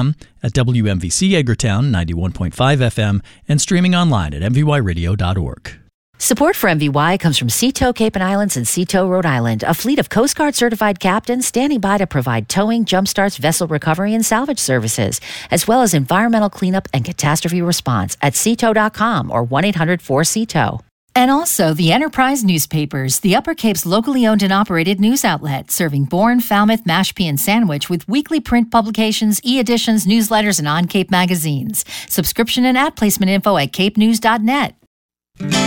FM, at WMVC Edgartown 91.5 FM, and streaming online at mvyradio.org. Support for MVY comes from Sea-Tow Cape and Islands and Sea-Tow Rhode Island, a fleet of Coast Guard certified captains standing by to provide towing, jumpstarts, vessel recovery, and salvage services, as well as environmental cleanup and catastrophe response at seatow.com or 1-800-4SEATOW. And also the Enterprise newspapers, the Upper Cape's locally owned and operated news outlet, serving Bourne, Falmouth, Mashpee, and Sandwich with weekly print publications, e-editions, newsletters, and on-Cape magazines. Subscription and ad placement info at capenews.net.